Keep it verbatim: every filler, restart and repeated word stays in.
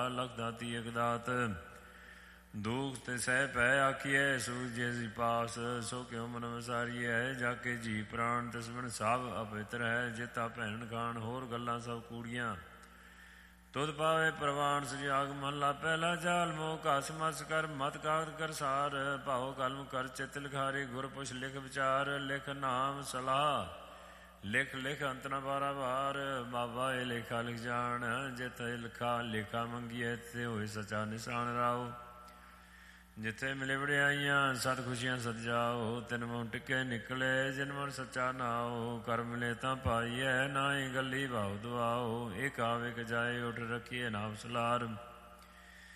ਲਖ ਦਾਤੀ ਇਕ ਦਾਤ। ਦੁਖ ਤੇ ਸਹਿ ਪੈ ਆਖੀਐ ਸੂਝੇ ਜੀ ਪਾਸ। ਸੋ ਕਿਉ ਮਨ ਵਿਸਾਰੀਐ ਜਾ ਕੇ ਜੀ ਪ੍ਰਾਣ। ਤਿਸ ਬਿਨ ਸਭ ਅਪਵਿੱਤਰ ਹੈ ਜੇਤਾ ਭੈਣ ਖਾਣ। ਹੋਰ ਗੱਲਾਂ ਸਭ ਕੂੜੀਆਂ ਤੁਧ ਪਾਵੇ ਪ੍ਰਵਾਨ। ਸੁਜਾਗ ਮਹਲਾ ਪਹਿਲਾ। ਜਾਲ ਮੋਹ ਘਸ ਮਸ ਕਰ ਮਤ ਕਾਗਦ ਕਰ ਸਾਰ। ਭਾਉ ਕਲਮ ਕਰ ਚਿਤ ਲਿਖਾਰੀ। ਗੁਰ ਪੁਛ ਲਿਖ ਵਿਚਾਰ। ਲਿਖ ਨਾਮ ਸਲਾਹ ਲਿਖ ਲਿਖ ਅੰਤ ਨ ਬਾਰਾ ਬਾਰ। ਬਾਬਾ ਇਹ ਲੇਖਾ ਲਿਖ ਜਾਣ ਜਿਥੇ ਲਿਖਾ ਲੇਖਾ ਮੰਗੀਐ ਤੇ ਹੋਏ ਸਚਾ ਨਿਸ਼ਾਨ ਰਾਓ। ਜਿੱਥੇ ਮਿਲੇ ਵਡਿਆਈਆਂ ਸਤ ਖੁਸ਼ੀਆਂ ਸਤ ਜਾਓ। ਤਿਨ ਮੂੰਹ ਟਿੱਕੇ ਨਿਕਲੇ ਜਿਨ ਮਨ ਸੱਚਾ ਨਾਓ। ਕਰ ਮਿਲੇ ਤਾਂ ਪਾਈਐ ਨਾਹੀ ਗੱਲੀ ਭਾਉ ਦੁਆਓ। ਇੱਕ ਆਵੇ ਕ ਜਾਏ ਉੱਠ ਰੱਖੀਏ ਨਾਮ ਸਲਾਰ।